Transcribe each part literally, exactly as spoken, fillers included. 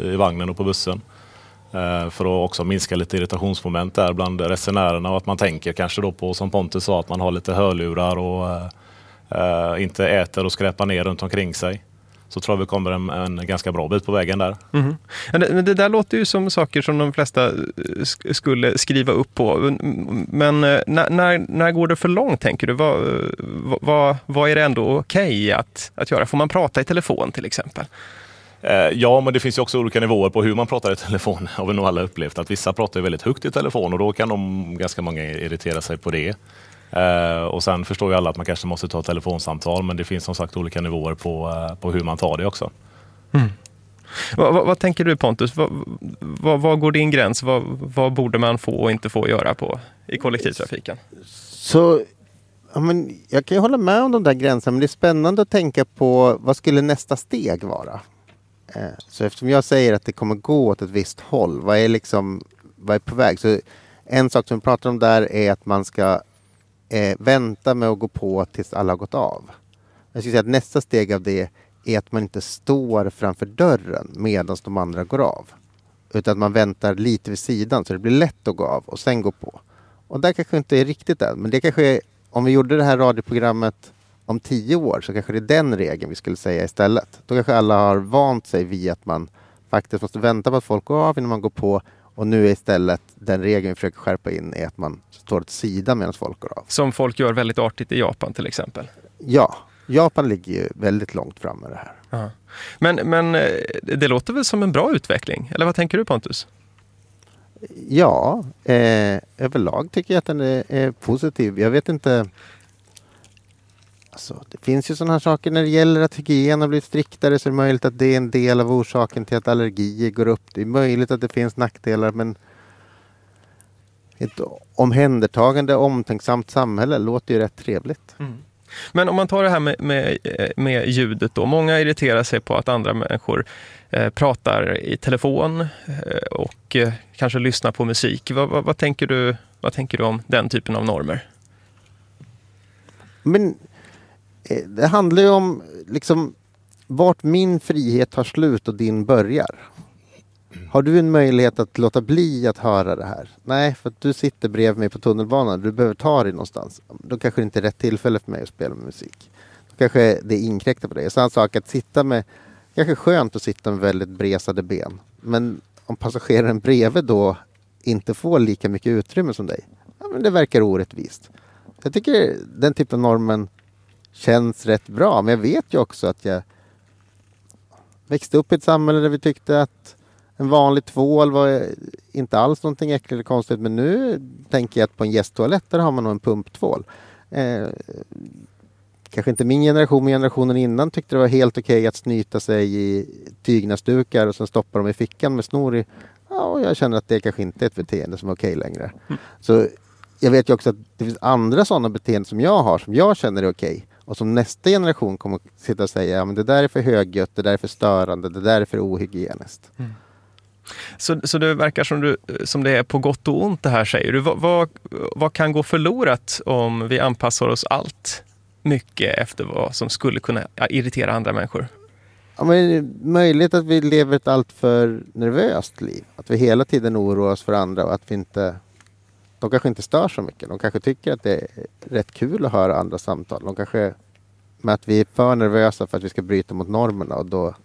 i vagnen och på bussen. För att också minska lite irritationsmoment där bland resenärerna och att man tänker kanske då på, som Pontus sa, att man har lite hörlurar och uh, inte äter och skräpar ner runt omkring sig. Så tror jag vi kommer en, en ganska bra bit på vägen där. Mm. Men det, det där låter ju som saker som de flesta sk- skulle skriva upp på. Men när, när, när går det för långt, tänker du? Vad, vad, vad är det ändå okej att, att göra? Får man prata i telefon till exempel? Ja, men det finns ju också olika nivåer på hur man pratar i telefon. Har vi nog alla upplevt att vissa pratar väldigt högt i telefon och då kan de ganska många irritera sig på det. Uh, och sen förstår ju alla att man kanske måste ta telefonsamtal, men det finns som sagt olika nivåer på, uh, på hur man tar det också. Mm. Vad, vad, vad tänker du, Pontus? Vad, vad, vad går din gräns? Vad, vad borde man få och inte få göra på i kollektivtrafiken? Så ja, men jag kan ju hålla med om de där gränserna, men det är spännande att tänka på vad skulle nästa steg vara? Uh, så eftersom jag säger att det kommer gå åt ett visst håll, vad är liksom vad är på väg? Så en sak som vi pratar om där är att man ska Eh, vänta med att gå på tills alla har gått av. Jag skulle säga att nästa steg av det är att man inte står framför dörren medan de andra går av. Utan att man väntar lite vid sidan så det blir lätt att gå av och sen gå på. Och där kanske inte är riktigt än. Men det kanske är, om vi gjorde det här radioprogrammet om tio år så kanske det är den regeln vi skulle säga istället. Då kanske alla har vant sig vid att man faktiskt måste vänta på att folk går av innan man går på. Och nu är istället den regeln vi försöker skärpa in är att man står åt sidan medan folk går av. Som folk gör väldigt artigt i Japan till exempel. Ja, Japan ligger ju väldigt långt fram med det här. Aha. Men, men det låter väl som en bra utveckling? Eller vad tänker du, Pontus? Ja, eh, överlag tycker jag att den är, är positiv. Jag vet inte... Alltså, det finns ju sådana här saker när det gäller att hygien har blivit striktare så är det möjligt att det är en del av orsaken till att allergier går upp. Det är möjligt att det finns nackdelar, men ett omhändertagande, omtänksamt samhälle låter ju rätt trevligt. Mm. Men om man tar det här med, med, med ljudet då. Många irriterar sig på att andra människor eh, pratar i telefon eh, och eh, kanske lyssnar på musik. Vad, vad, vad, tänker du, vad tänker du om den typen av normer? Men det handlar ju om liksom vart min frihet tar slut och din börjar. Har du en möjlighet att låta bli att höra det här? Nej, för att du sitter bredvid mig på tunnelbanan. Du behöver ta dig någonstans. Då kanske det inte är rätt tillfälle för mig att spela med musik. Då kanske det inkräktar på det. Samma sak att sitta med... Kanske skönt att sitta med väldigt bresade ben. Men om passageraren bredvid då inte får lika mycket utrymme som dig. Ja, men det verkar orättvist. Jag tycker den typen av normen känns rätt bra. Men jag vet ju också att jag växte upp i ett samhälle där vi tyckte att en vanlig tvål var inte alls någonting äckligt eller konstigt. Men nu tänker jag att på en gästtoalett där har man nog en pumptvål. Eh, kanske inte min generation, men generationen innan tyckte det var helt okej att snyta sig i tygnasdukar och sen stoppa dem i fickan med snor i. Ja, och jag känner att det kanske inte är ett beteende som är okej längre. Mm. Så jag vet ju också att det finns andra sådana beteenden som jag har som jag känner är okej. Och som nästa generation kommer att sitta och säga ja, men det där är för högljutt, det där är för störande, det där är för ohygieniskt. Mm. Så, så det verkar som, du, som det är på gott och ont det här, säger du. Vad, vad, vad kan gå förlorat om vi anpassar oss allt mycket efter vad som skulle kunna irritera andra människor? Ja, men det är möjligt att vi lever ett allt för nervöst liv. Att vi hela tiden oroar oss för andra och att vi inte... De kanske inte stör så mycket. De kanske tycker att det är rätt kul att höra andra samtal. De kanske... Med att vi är för nervösa för att vi ska bryta mot normerna och då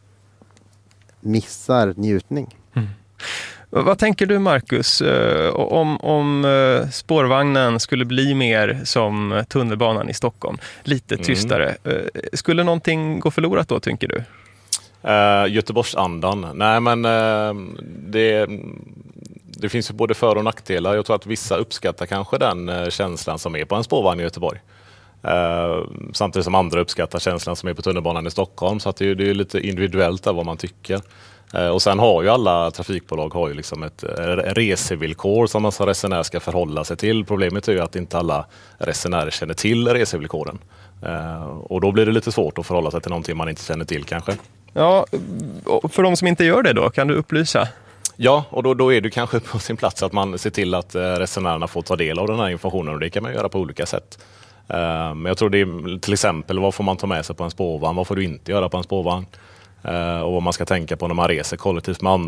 missar njutning. Mm. Vad tänker du, Marcus, om, om spårvagnen skulle bli mer som tunnelbanan i Stockholm? Lite tystare. Mm. Skulle någonting gå förlorat då, tänker du? Uh, Göteborgsandan. Nej, men uh, det, det finns ju både för- och nackdelar. Jag tror att vissa uppskattar kanske den uh, känslan som är på en spårvagn i Göteborg. Uh, samtidigt som andra uppskattar känslan som är på tunnelbanan i Stockholm. Så att det, det är lite individuellt av vad man tycker. Uh, och sen har ju alla trafikbolag har ju liksom ett uh, resevillkor som man som resenär ska förhålla sig till. Problemet är ju att inte alla resenärer känner till resevillkoren. Uh, och då blir det lite svårt att förhålla sig till någonting man inte känner till kanske. Ja, för de som inte gör det då, kan du upplysa? Ja, och då, då är det kanske på sin plats att man ser till att uh, resenärerna får ta del av den här informationen, och det kan man göra på olika sätt. Uh, men jag tror det är till exempel vad får man ta med sig på en spårvagn, vad får du inte göra på en spårvagn? Uh, och vad man ska tänka på när man reser kollektivt med